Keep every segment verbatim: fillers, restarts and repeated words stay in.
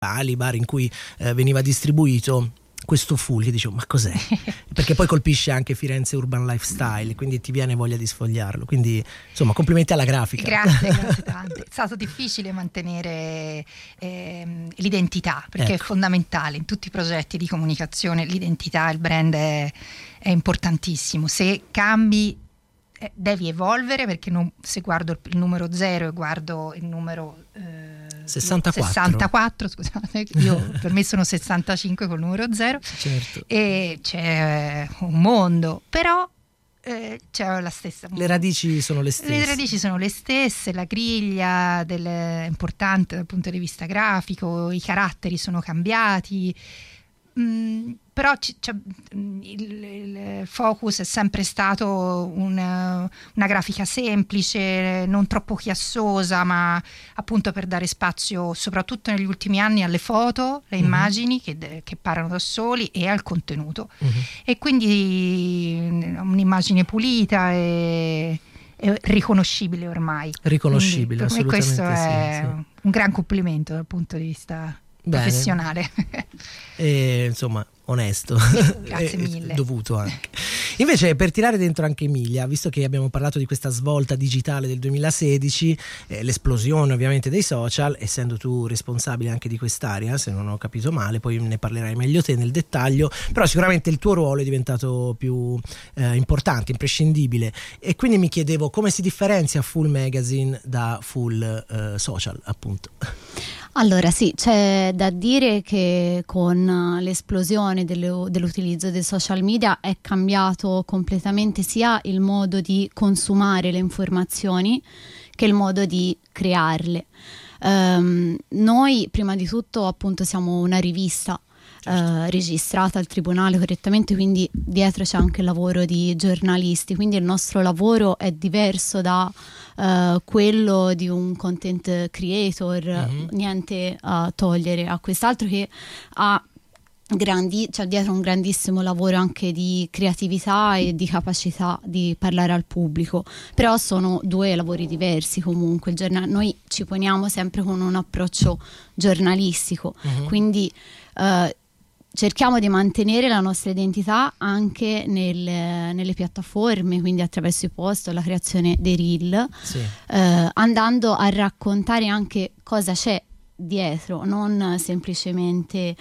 ali bar in cui eh, veniva distribuito questo full, che dicevo ma cos'è? Perché poi colpisce anche Firenze Urban Lifestyle, quindi ti viene voglia di sfogliarlo, quindi insomma complimenti alla grafica. Grazie, grazie tante. È stato difficile mantenere ehm, l'identità, perché ecco, è fondamentale in tutti i progetti di comunicazione, l'identità, il brand è, è importantissimo. Se cambi eh, devi evolvere, perché non, se guardo il, il numero zero e guardo il numero eh, sessantaquattro, sessantaquattro scusate, io per me sono sessantacinque col numero zero, certo, e c'è un mondo, però eh, c'è la stessa, le radici sono le stesse, le radici sono le stesse, la griglia del, è importante dal punto di vista grafico, i caratteri sono cambiati. Mm, però c- c- il, il focus è sempre stato una, una grafica semplice, non troppo chiassosa, ma appunto per dare spazio soprattutto negli ultimi anni alle foto, le uh-huh. immagini che, de- che parlano da soli, e al contenuto, uh-huh. e quindi un'immagine pulita e, e riconoscibile ormai, riconoscibile, quindi, per me questo assolutamente è sì, sì. un gran complimento dal punto di vista Bene. professionale. E, insomma, onesto. Grazie mille. Dovuto anche. Invece, per tirare dentro anche Emilia, visto che abbiamo parlato di questa svolta digitale del duemilasedici, eh, l'esplosione ovviamente dei social, essendo tu responsabile anche di quest'area, se non ho capito male, poi ne parlerai meglio te nel dettaglio, però sicuramente il tuo ruolo è diventato più eh, importante, imprescindibile, e quindi mi chiedevo come si differenzia Full Magazine da Full eh, Social, appunto. Allora sì, c'è da dire che con l'esplosione delle, dell'utilizzo dei social media è cambiato completamente sia il modo di consumare le informazioni che il modo di crearle. Um, noi prima di tutto appunto siamo una rivista Uh, registrata al tribunale correttamente, quindi dietro c'è anche il lavoro di giornalisti, quindi il nostro lavoro è diverso da uh, quello di un content creator, mm-hmm. niente a togliere a quest'altro, che ha grandi, cioè dietro un grandissimo lavoro anche di creatività e di capacità di parlare al pubblico, però sono due lavori diversi comunque. Il giornal- noi ci poniamo sempre con un approccio giornalistico, mm-hmm. quindi uh, cerchiamo di mantenere la nostra identità anche nel, nelle piattaforme, quindi attraverso i post, la creazione dei reel, sì. eh, andando a raccontare anche cosa c'è dietro, non semplicemente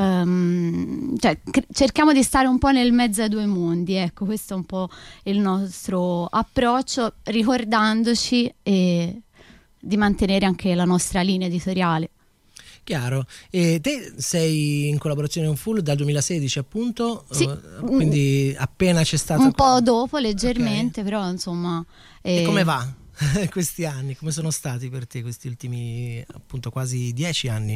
um, cioè, c- cerchiamo di stare un po' nel mezzo ai due mondi, ecco, questo è un po' il nostro approccio, ricordandoci e di mantenere anche la nostra linea editoriale. Chiaro. E te sei in collaborazione con Full dal duemilasedici, appunto? Sì. Quindi appena c'è stato un po' dopo, leggermente, okay. Però insomma. E eh... come va questi anni? Come sono stati per te questi ultimi appunto quasi dieci anni?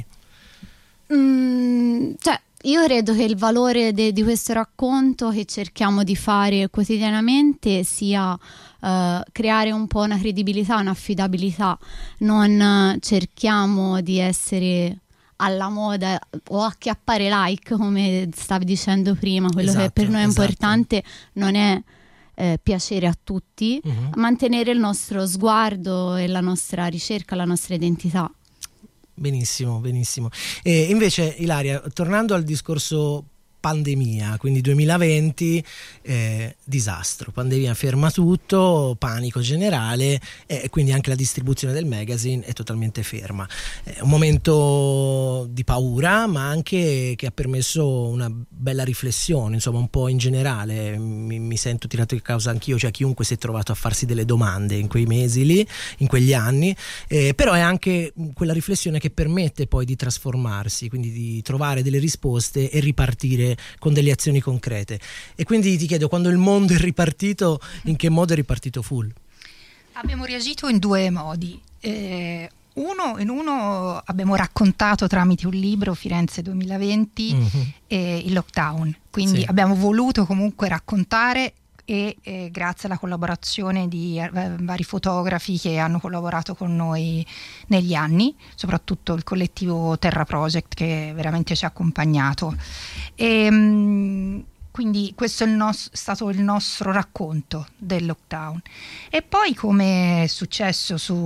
Mm, cioè io credo che il valore de- di questo racconto che cerchiamo di fare quotidianamente sia uh, creare un po' una credibilità, un'affidabilità. Non uh, cerchiamo di essere alla moda o acchiappare like, come stavi dicendo prima. Quello esatto, che per noi è esatto. importante non è eh, piacere a tutti, uh-huh. mantenere il nostro sguardo e la nostra ricerca, la nostra identità. Benissimo, benissimo. E invece Ilaria, tornando al discorso pandemia, quindi duemilaventi, eh, disastro, pandemia ferma tutto, panico generale, e eh, quindi anche la distribuzione del magazine è totalmente ferma. È un momento di paura, ma anche che ha permesso una bella riflessione, insomma, un po' in generale. Mi, mi sento tirato in causa anch'io, cioè chiunque si è trovato a farsi delle domande in quei mesi lì, in quegli anni, eh, però è anche quella riflessione che permette poi di trasformarsi, quindi di trovare delle risposte e ripartire con delle azioni concrete. E quindi ti chiedo, quando il mondo è ripartito, in che modo è ripartito Full? Abbiamo reagito in due modi. Eh, uno, in uno abbiamo raccontato tramite un libro, Firenze duemilaventi, mm-hmm. eh, il lockdown. Quindi sì. abbiamo voluto comunque raccontare e eh, grazie alla collaborazione di eh, vari fotografi che hanno collaborato con noi negli anni, soprattutto il collettivo Terra Project che veramente ci ha accompagnato. E, mh, quindi questo è il nos- stato il nostro racconto del lockdown. E poi, come è successo su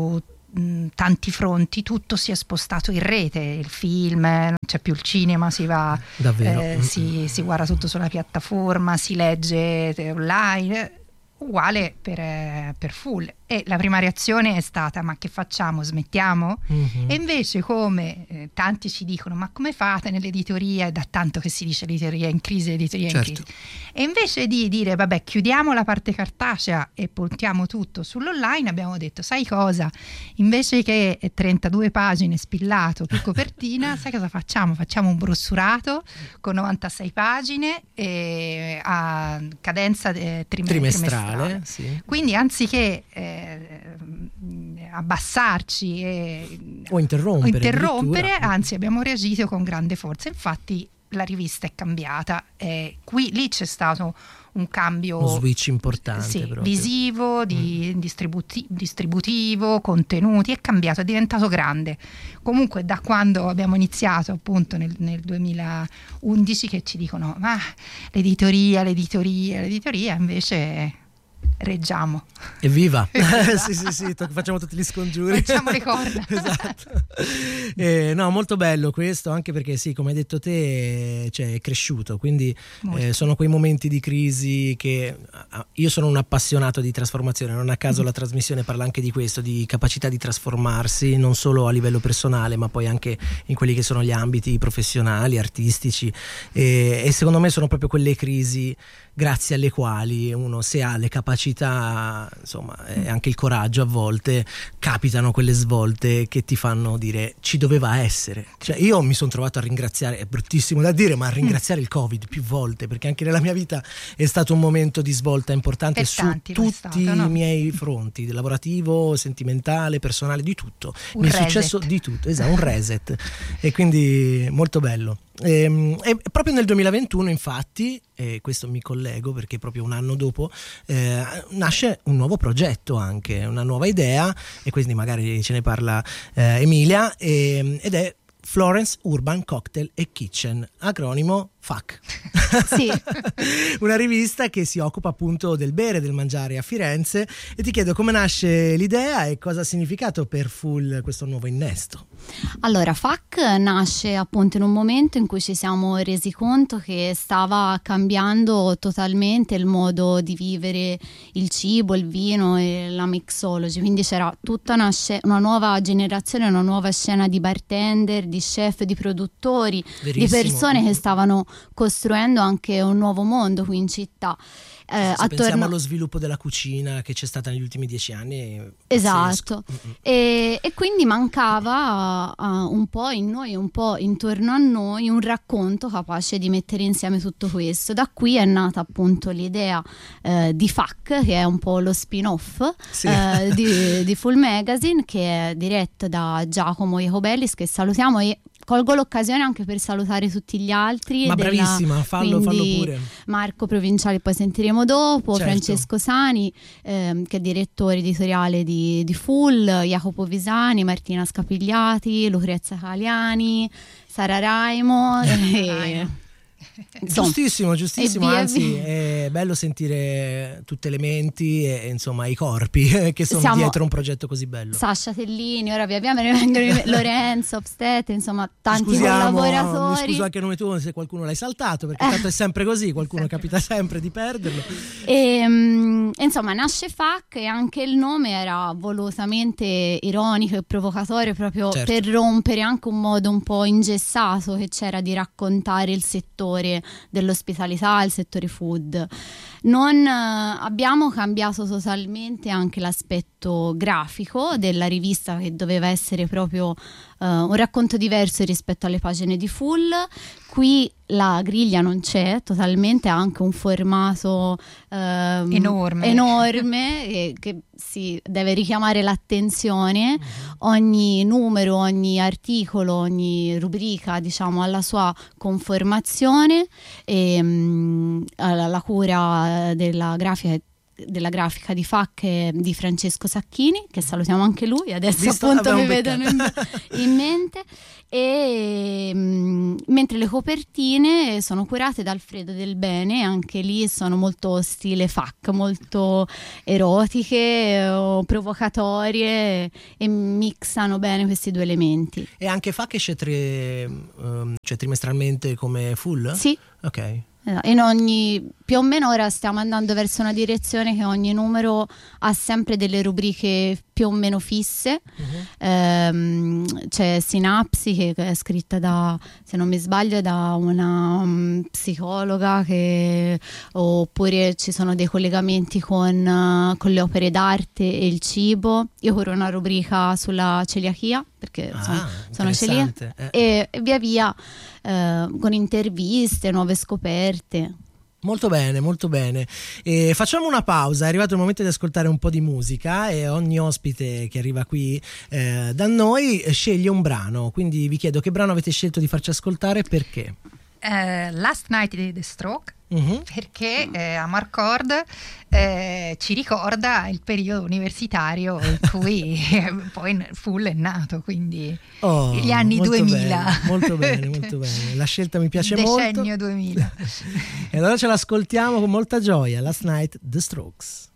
mh, tanti fronti, tutto si è spostato in rete, il film, non c'è più il cinema, si va, eh, si, si guarda tutto sulla piattaforma, si legge online, uguale per, per Full. E la prima reazione è stata: ma che facciamo, smettiamo? Mm-hmm. E invece, come eh, tanti ci dicono, ma come fate nell'editoria? È da tanto che si dice l'editoria è in crisi, l'editoria è certo. in crisi. E invece di dire vabbè, chiudiamo la parte cartacea e puntiamo tutto sull'online, abbiamo detto: sai cosa? Invece che trentadue pagine spillato più copertina, sai cosa facciamo? Facciamo un brossurato con novantasei pagine e a cadenza eh, trim- trimestrale, trimestrale. Sì. Quindi anziché eh, abbassarci e, o interrompere, o interrompere anzi abbiamo reagito con grande forza. Infatti la rivista è cambiata, e qui lì c'è stato un cambio, uno switch importante, sì, proprio. visivo, di, mm. distributi- distributivo, contenuti, è cambiato, è diventato grande. Comunque da quando abbiamo iniziato appunto nel, nel duemilaundici che ci dicono ma l'editoria, l'editoria, l'editoria, invece reggiamo. Evviva! sì, sì, sì, to- facciamo tutti gli scongiuri. Facciamo le corna. Esatto. Eh, no, molto bello questo, anche perché sì, come hai detto te, cioè, è cresciuto, quindi eh, sono quei momenti di crisi che io sono un appassionato di trasformazione, non a caso la trasmissione parla anche di questo, di capacità di trasformarsi, non solo a livello personale, ma poi anche in quelli che sono gli ambiti professionali, artistici, e, e secondo me sono proprio quelle crisi grazie alle quali uno, se ha le capacità, insomma, e anche il coraggio, a volte capitano quelle svolte che ti fanno dire ci doveva essere. Cioè, io mi sono trovato a ringraziare, è bruttissimo da dire, ma a ringraziare il Covid più volte, perché anche nella mia vita è stato un momento di svolta importante su tutti stato, no? i miei fronti, lavorativo, sentimentale, personale, di tutto. Un mi è reset. successo di tutto, esatto, un reset. E quindi molto bello. E, e proprio nel duemilaventuno, infatti, e questo mi collego perché proprio un anno dopo eh, nasce un nuovo progetto, anche una nuova idea, e quindi magari ce ne parla eh, Emilia, e, ed è Florence Urban Cocktail and Kitchen, acronimo F A C. Sì. Una rivista che si occupa appunto del bere e del mangiare a Firenze, e ti chiedo come nasce l'idea e cosa ha significato per Full questo nuovo innesto. Allora, F A C nasce appunto in un momento in cui ci siamo resi conto che stava cambiando totalmente il modo di vivere il cibo, il vino e la mixology, quindi c'era tutta una, sc- una nuova generazione, una nuova scena di bartender, di chef, di produttori, Verissimo. di persone che stavano costruendo anche un nuovo mondo qui in città. Eh, Se attorno... pensiamo allo sviluppo della cucina che c'è stata negli ultimi dieci anni, esatto, e, e quindi mancava uh, un po' in noi, un po' intorno a noi, un racconto capace di mettere insieme tutto questo. Da qui è nata appunto l'idea uh, di F A C, che è un po' lo spin-off sì. uh, di, di Full Magazine, che è diretto da Giacomo Jacobellis, che salutiamo, e colgo l'occasione anche per salutare tutti gli altri. Ma della, bravissima, fallo, fallo pure. Marco Provinciali, poi sentiremo dopo, certo. Francesco Sani, ehm, che è direttore editoriale di, di Full, Jacopo Visani, Martina Scapigliati, Lucrezia Caliani, Sara Raimo. e... Insomma, giustissimo, giustissimo, via, anzi via. È bello sentire tutte le menti e insomma i corpi che sono Siamo dietro un progetto così bello. Sasha Tellini, ora via via me ne vengono Lorenzo, Obstete, insomma tanti Scusiamo, collaboratori. Mi scuso anche a nome tuo se qualcuno l'hai saltato, perché tanto è sempre così, qualcuno capita sempre di perderlo. E, um, insomma nasce F A C, e anche il nome era volutamente ironico e provocatorio, proprio certo. per rompere anche un modo un po' ingessato che c'era di raccontare il settore dell'ospitalità, il settore food. Non eh, abbiamo cambiato totalmente anche l'aspetto grafico della rivista, che doveva essere proprio eh, un racconto diverso rispetto alle pagine di Full. Qui la griglia non c'è totalmente, ha anche un formato ehm, enorme, enorme e che si deve richiamare l'attenzione. Ogni numero, ogni articolo, ogni rubrica, diciamo, ha la sua conformazione, e mh, la, la cura della grafica della grafica di F A C di Francesco Sacchini, che salutiamo anche lui, adesso Visto, appunto mi vedono in, in mente, e mh, mentre le copertine sono curate da Alfredo Del Bene, anche lì sono molto stile F A C, molto erotiche o provocatorie, e mixano bene questi due elementi. E anche F A C esce tri, um, cioè trimestralmente come full? Sì. Ok. In ogni, più o meno ora stiamo andando verso una direzione che ogni numero ha sempre delle rubriche più o meno fisse. Uh-huh. ehm, c'è Sinapsi, che è scritta da, se non mi sbaglio, da una um, psicologa, che, oppure ci sono dei collegamenti con, uh, con le opere d'arte e il cibo. Io corro una rubrica sulla celiachia, perché ah, sono, sono celiaca, eh. e, e via via eh, con interviste, nuove scoperte. Molto bene, molto bene. E facciamo una pausa, è arrivato il momento di ascoltare un po' di musica, e ogni ospite che arriva qui eh, da noi sceglie un brano, quindi vi chiedo che brano avete scelto di farci ascoltare e perché? Uh, Last Night di The Stroke, uh-huh. perché eh, Amarcord eh, ci ricorda il periodo universitario in cui poi Full è nato, quindi oh, gli anni molto duemila. Bene, molto bene, molto bene. La scelta mi piace Decennio molto. Decennio duemila. E allora ce l'ascoltiamo con molta gioia. Last Night, The Strokes.